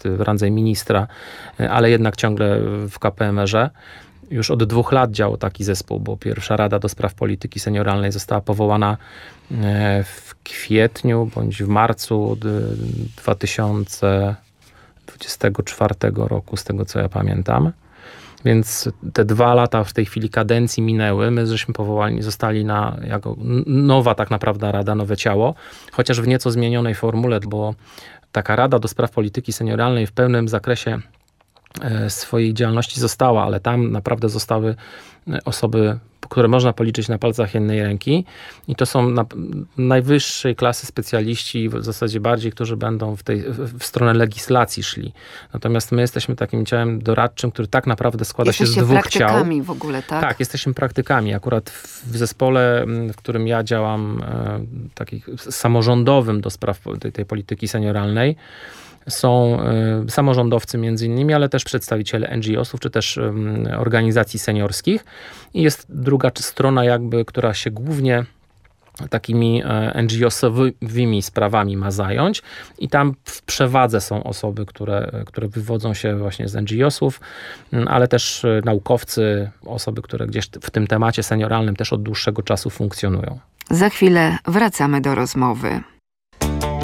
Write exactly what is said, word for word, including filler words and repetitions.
niestety w randze ministra, ale jednak ciągle w K P M R-ze. Już od dwóch lat działał taki zespół, bo pierwsza Rada do Spraw Polityki Senioralnej została powołana w kwietniu bądź w marcu dwa tysiące dwudziestego czwartego roku, z tego co ja pamiętam. Więc te dwa lata w tej chwili kadencji minęły. My żeśmy powołani, zostali na jako nowa tak naprawdę rada, nowe ciało, chociaż w nieco zmienionej formule, bo taka Rada do Spraw Polityki Senioralnej w pełnym zakresie swojej działalności została, ale tam naprawdę zostały osoby, które można policzyć na palcach jednej ręki i to są na, najwyższej klasy specjaliści, w zasadzie bardziej, którzy będą w, tej, w stronę legislacji szli. Natomiast my jesteśmy takim ciałem doradczym, który tak naprawdę składa Jesteście się z dwóch ciał. Jesteście praktykami w ogóle, tak? Tak, jesteśmy praktykami. Akurat w zespole, w którym ja działam, takim samorządowym do spraw tej, tej polityki senioralnej, są y, samorządowcy między innymi, ale też przedstawiciele N G O-sów, czy też y, organizacji seniorskich. I jest druga strona jakby, która się głównie takimi y, N G O-sowymi sprawami ma zająć. I tam w przewadze są osoby, które, które wywodzą się właśnie z N G O-sów, y, ale też y, naukowcy, osoby, które gdzieś w tym temacie senioralnym też od dłuższego czasu funkcjonują. Za chwilę wracamy do rozmowy.